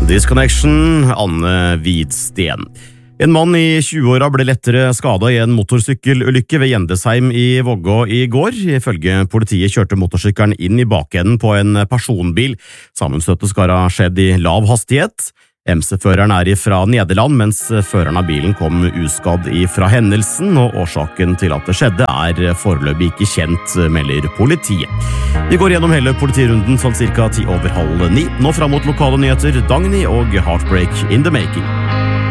Disconnection, Anne Hvidsten. En mann i 20-åra ble lettere skadet i en motorsykkelulykke ved Gjendesheim i Vågå i går. Ifølge politiet kjørte motorsykkelen inn i bakenden på en personbil. Sammenstøtet skal ha skjedd i lav hastighet. MC-føreren er fra Nederland, mens føreren av bilen kom uskadd fra hendelsen, og årsaken til at det skjedde er foreløpig ikke kjent, melder politiet. Vi går gjennom hele politirunden sånn cirka 8:10. Nå fram mot lokale nyheter, Dagny og Heartbreak in the Making.